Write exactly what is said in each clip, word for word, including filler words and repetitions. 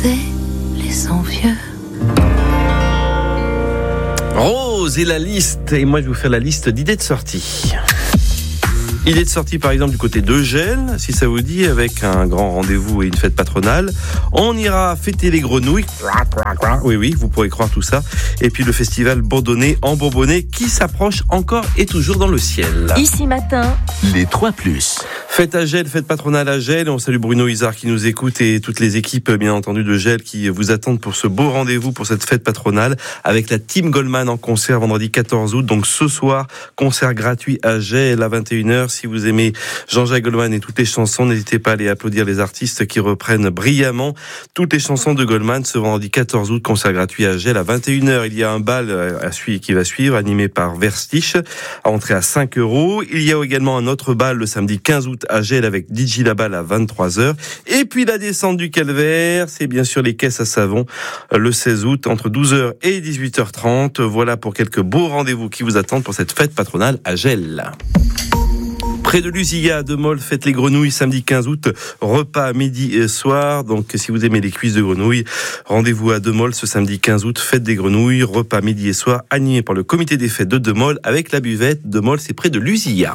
regarder les envieux. Rose et la liste, et moi je vais vous faire la liste d'idées de sortie. Idée de sortie par exemple du côté de Gel, si ça vous dit, avec un grand rendez-vous et une fête patronale. On ira fêter les grenouilles. Oui, oui, vous pourrez croire tout ça. Et puis le festival Bourdonnais en Bourbonnais qui s'approche encore et toujours dans le ciel. Ici matin, les trois plus. Fête à Gel, fête patronale à Gel. On salue Bruno Isard qui nous écoute et toutes les équipes, bien entendu, de Gel qui vous attendent pour ce beau rendez-vous pour cette fête patronale avec la Team Goldman en concert vendredi quatorze août. Donc ce soir, concert gratuit à Gel à vingt et une heures. Si vous aimez Jean-Jacques Goldman et toutes les chansons, n'hésitez pas à aller applaudir les artistes qui reprennent brillamment toutes les chansons de Goldman ce vendredi quatorze août, concert gratuit à Gel à vingt et une heures. Il y a un bal à suivre, qui va suivre, animé par Verstich, à entrer à cinq euros. Il y a également un autre bal le samedi quinze août à Gel avec D J Labal à vingt-trois heures. Et puis la descente du Calvaire, c'est bien sûr les caisses à savon le seize août entre douze heures et dix-huit heures trente. Voilà pour quelques beaux rendez-vous qui vous attendent pour cette fête patronale à Gel. Près de Lusia, de Mol, fête les grenouilles samedi quinze août, repas midi et soir. Donc si vous aimez les cuisses de grenouilles, rendez-vous à De Mol ce samedi quinze août, fête des grenouilles, repas midi et soir, animé par le comité des fêtes de De Mol avec la buvette. De Mol, c'est près de Lusia.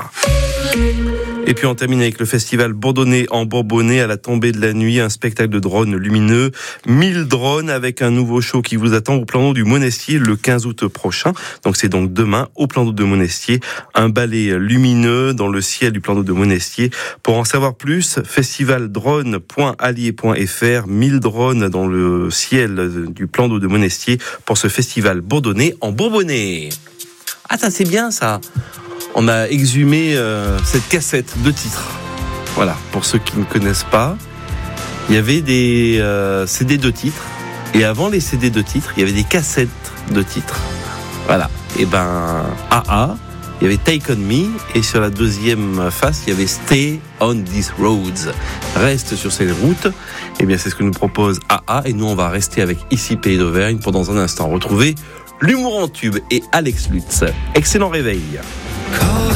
Et puis on termine avec le festival Bourdonnais en Bourbonnais à la tombée de la nuit, un spectacle de drones lumineux, mille drones avec un nouveau show qui vous attend au plan d'eau du Monestier le quinze août prochain. Donc c'est donc demain au plan d'eau de Monestier, un ballet lumineux dans le ciel du plan d'eau de Monestier. Pour en savoir plus, festivaldrone point allier point f r, mille drones dans le ciel du plan d'eau de Monestier pour ce festival Bourdonnais en Bourbonnais. Ah ça c'est bien ça. On a exhumé euh, cette cassette de titres. Voilà, pour ceux qui ne connaissent pas, il y avait des euh, C D de titres. Et avant les C D de titres, il y avait des cassettes de titres. Voilà. Et ben, A A, il y avait Take On Me. Et sur la deuxième face, il y avait Stay On These Roads. Reste sur ces routes. Et bien, c'est ce que nous propose A A. Et nous, on va rester avec Ici Pays d'Auvergne pour dans un instant retrouver l'humour en tube et Alex Lutz. Excellent réveil.